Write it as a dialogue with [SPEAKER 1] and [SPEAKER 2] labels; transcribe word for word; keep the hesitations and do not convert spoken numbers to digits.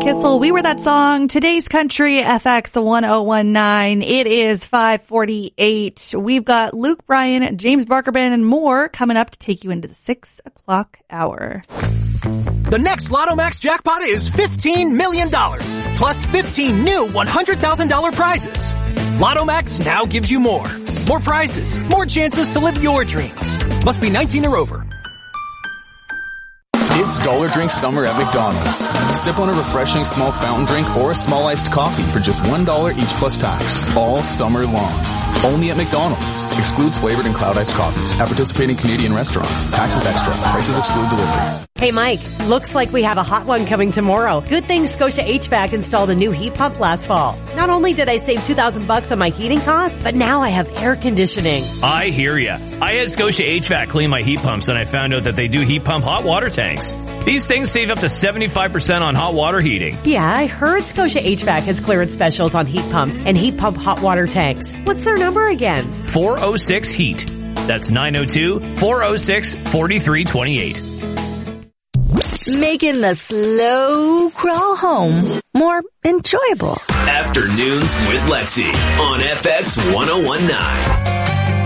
[SPEAKER 1] Kissel, We Were That Song. Today's Country, F X one oh one nine. It is five forty-eight. We've got Luke Bryan, James Barkerman, and more coming up to take you into the six o'clock hour.
[SPEAKER 2] The next Lotto Max jackpot is fifteen million dollars, plus fifteen new one hundred thousand dollars prizes. Lotto Max now gives you more. More prizes, more chances to live your dreams. Must be nineteen or over.
[SPEAKER 3] It's Dollar Drink Summer at McDonald's. Sip on a refreshing small fountain drink or a small iced coffee for just one dollar each plus tax, all summer long. Only at McDonald's. Excludes flavored and cloud iced coffees at participating Canadian restaurants. Taxes extra. Prices exclude delivery.
[SPEAKER 4] Hey Mike, looks like we have a hot one coming tomorrow. Good thing Scotia H V A C installed a new heat pump last fall. Not only did I save two thousand bucks on my heating costs, but now I have air conditioning.
[SPEAKER 5] I hear ya. I had Scotia H V A C clean my heat pumps and I found out that they do heat pump hot water tanks. These things save up to seventy-five percent on hot water heating.
[SPEAKER 4] Yeah, I heard Scotia H V A C has clearance specials on heat pumps and heat pump hot water tanks. What's their number again?
[SPEAKER 5] four oh six heat. That's nine oh two, four oh six, four three two eight.
[SPEAKER 6] Making the slow crawl home more enjoyable.
[SPEAKER 7] Afternoons with Lexi on F X one oh one nine.